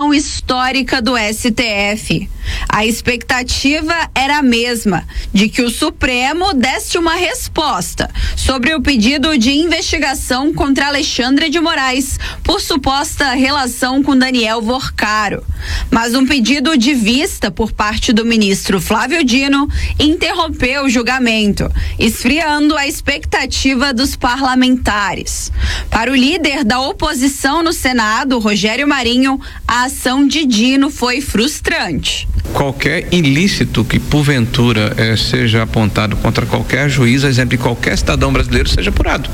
decisão histórica do STF. A expectativa era a mesma, de que o Supremo desse uma resposta sobre o pedido de investigação contra Alexandre de Moraes por suposta relação com Daniel Worcaro. Mas um pedido de vista por parte do ministro Flávio Dino interrompeu o julgamento, esfriando a expectativa dos parlamentares. Para o líder da oposição no Senado, Rogério Marinho, a ação de Dino foi frustrante. Qualquer ilícito que porventura seja apontado contra qualquer juiz, a exemplo de qualquer cidadão brasileiro, seja apurado.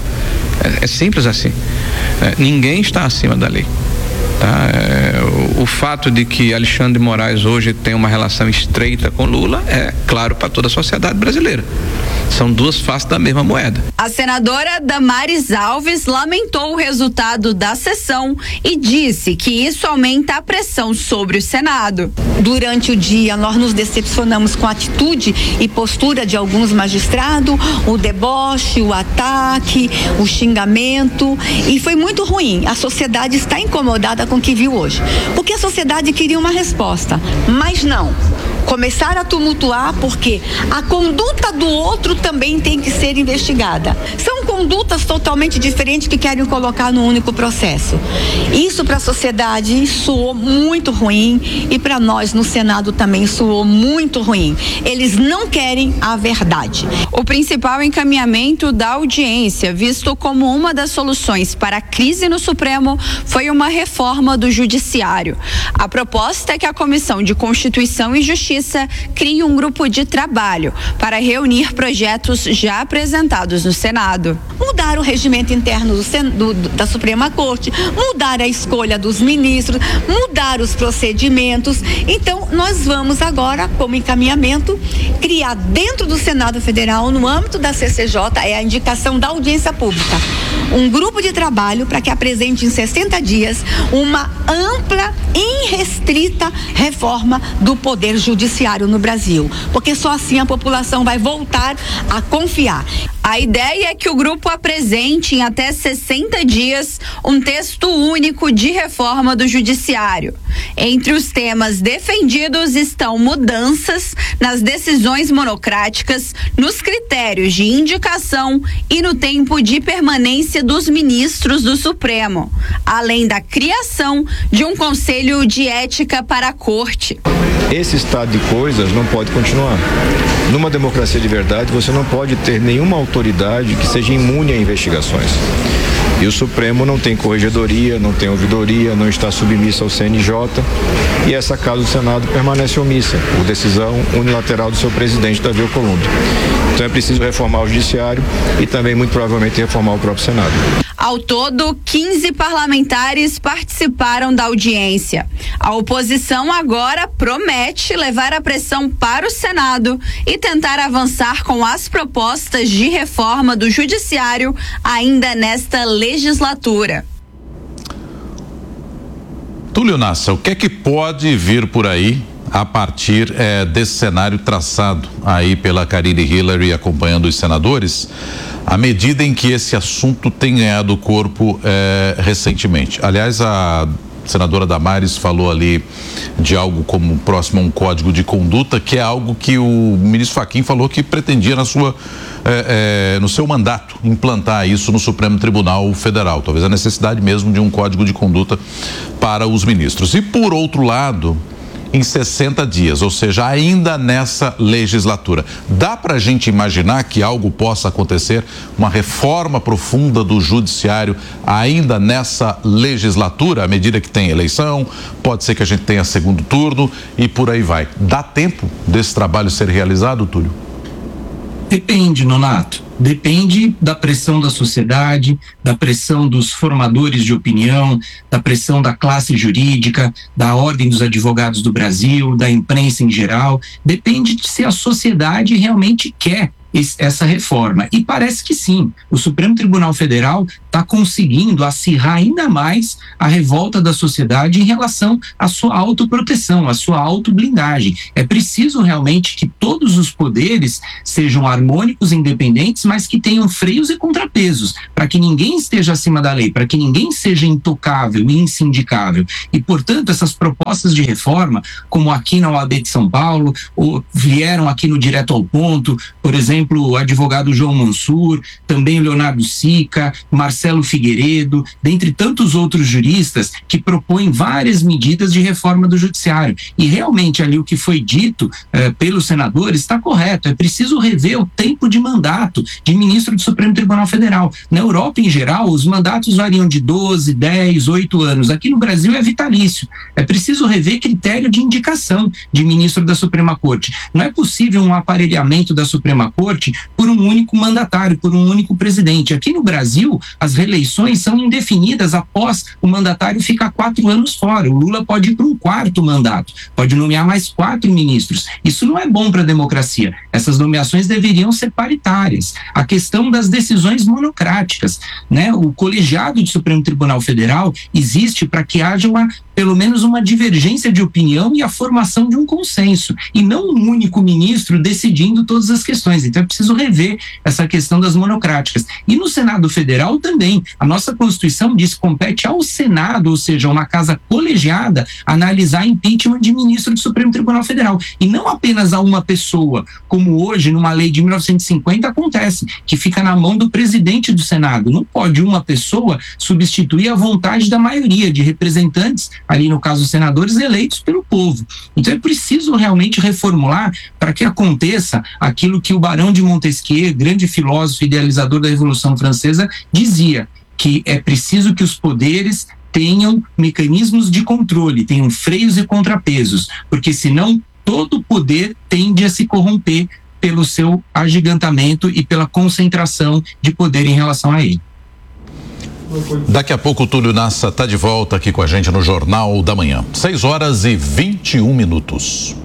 É simples assim. Ninguém está acima da lei. Tá? O fato de que Alexandre de Moraes hoje tem uma relação estreita com Lula é claro para toda a sociedade brasileira. São duas faces da mesma moeda. A senadora Damares Alves lamentou o resultado da sessão e disse que isso aumenta a pressão sobre o Senado. Durante o dia, nós nos decepcionamos com a atitude e postura de alguns magistrados, o deboche, o ataque, o xingamento, e foi muito ruim. A sociedade está incomodada com o que viu hoje, porque a sociedade queria uma resposta, mas não. Começaram a tumultuar porque a conduta do outro também tem que ser investigada. São condutas totalmente diferentes que querem colocar no único processo. Isso para a sociedade soou muito ruim e para nós no Senado também soou muito ruim. Eles não querem a verdade. O principal encaminhamento da audiência, visto como uma das soluções para a crise no Supremo, foi uma reforma do Judiciário. A proposta é que a Comissão de Constituição e Justiça crie um grupo de trabalho para reunir projetos já apresentados no Senado. Mudar o regimento interno da Suprema Corte, mudar a escolha dos ministros, mudar os procedimentos. Então, nós vamos agora, como encaminhamento, criar dentro do Senado Federal, no âmbito da CCJ, é a indicação da audiência pública, um grupo de trabalho para que apresente em 60 dias uma ampla e irrestrita reforma do Poder Judiciário no Brasil, porque só assim a população vai voltar a confiar. A ideia é que o grupo apresente em até 60 dias um texto único de reforma do Judiciário. Entre os temas defendidos estão mudanças nas decisões monocráticas, nos critérios de indicação e no tempo de permanência dos ministros do Supremo, além da criação de um conselho de ética para a Corte. Esse estado de coisas não pode continuar. Numa democracia de verdade, você não pode ter nenhuma autoridade que seja imune a investigações. E o Supremo não tem corregedoria, não tem ouvidoria, não está submisso ao CNJ, e essa casa do Senado permanece omissa, por decisão unilateral do seu presidente, Davi Alcolumbre. Então é preciso reformar o Judiciário e também, muito provavelmente, reformar o próprio Senado. Ao todo, 15 parlamentares participaram da audiência. A oposição agora promete levar a pressão para o Senado e tentar avançar com as propostas de reforma do Judiciário ainda nesta legislatura. Túlio Nassa, o que é que pode vir por aí a partir desse cenário traçado aí pela Karine Hillary acompanhando os senadores, à medida em que esse assunto tem ganhado corpo recentemente? Aliás, a senadora Damares falou ali de algo como próximo a um código de conduta, que é algo que o ministro Fachin falou que pretendia no seu mandato implantar isso no Supremo Tribunal Federal, talvez a necessidade mesmo de um código de conduta para os ministros. E por outro lado, em 60 dias, ou seja, ainda nessa legislatura, dá para a gente imaginar que algo possa acontecer, uma reforma profunda do judiciário ainda nessa legislatura, à medida que tem eleição, pode ser que a gente tenha segundo turno e por aí vai. Dá tempo desse trabalho ser realizado, Túlio? Depende, Nonato. Depende da pressão da sociedade, da pressão dos formadores de opinião, da pressão da classe jurídica, da Ordem dos Advogados do Brasil, da imprensa em geral. Depende de se a sociedade realmente quer essa reforma. E parece que sim, o Supremo Tribunal Federal está conseguindo acirrar ainda mais a revolta da sociedade em relação à sua autoproteção, à sua autoblindagem. É preciso realmente que todos os poderes sejam harmônicos, independentes, mas que tenham freios e contrapesos, para que ninguém esteja acima da lei, para que ninguém seja intocável e insindicável. E, portanto, essas propostas de reforma, como aqui na OAB de São Paulo, ou vieram aqui no Direto ao Ponto, por exemplo, o advogado João Mansur, também o Leonardo Sica, Marcelo Figueiredo, dentre tantos outros juristas que propõem várias medidas de reforma do judiciário. E realmente ali o que foi dito pelos senadores está correto. É preciso rever o tempo de mandato de ministro do Supremo Tribunal Federal. Na Europa, em geral, os mandatos variam de 12, 10, 8 anos. Aqui no Brasil é vitalício. É preciso rever critério de indicação de ministro da Suprema Corte. Não é possível um aparelhamento da Suprema Corte por um único mandatário, por um único presidente. Aqui no Brasil, as reeleições são indefinidas após o mandatário ficar 4 anos fora. O Lula pode ir para um 4º mandato, pode nomear mais 4 ministros. Isso não é bom para a democracia. Essas nomeações deveriam ser paritárias. A questão das decisões monocráticas, né? O colegiado do Supremo Tribunal Federal existe para que haja pelo menos uma divergência de opinião e a formação de um consenso, e não um único ministro decidindo todas as questões. Então é preciso rever essa questão das monocráticas. E no Senado Federal também, a nossa Constituição diz que compete ao Senado, ou seja, uma casa colegiada, analisar impeachment de ministro do Supremo Tribunal Federal, e não apenas a uma pessoa, como hoje numa lei de 1950 acontece, que fica na mão do presidente do Senado. Não pode uma pessoa substituir a vontade da maioria de representantes, ali no caso senadores, eleitos pelo povo. Então é preciso realmente reformular para que aconteça aquilo que o Barão de Montesquieu, grande filósofo e idealizador da Revolução Francesa, dizia, que é preciso que os poderes tenham mecanismos de controle, tenham freios e contrapesos, porque senão todo poder tende a se corromper pelo seu agigantamento e pela concentração de poder em relação a ele. Daqui a pouco o Túlio Nassa está de volta aqui com a gente no Jornal da Manhã. 6h21.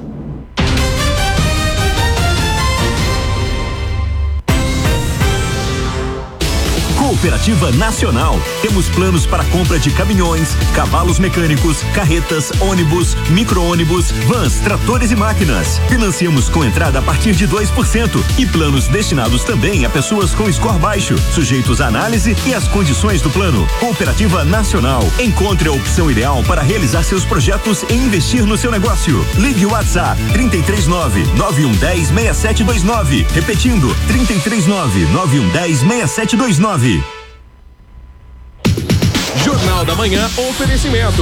Cooperativa Nacional. Temos planos para compra de caminhões, cavalos mecânicos, carretas, ônibus, micro-ônibus, vans, tratores e máquinas. Financiamos com entrada a partir de 2% e planos destinados também a pessoas com score baixo, sujeitos à análise e às condições do plano. Cooperativa Nacional. Encontre a opção ideal para realizar seus projetos e investir no seu negócio. Ligue o WhatsApp 339-9110-6729. Repetindo, 339-9110-6729. Jornal da Manhã, oferecimento.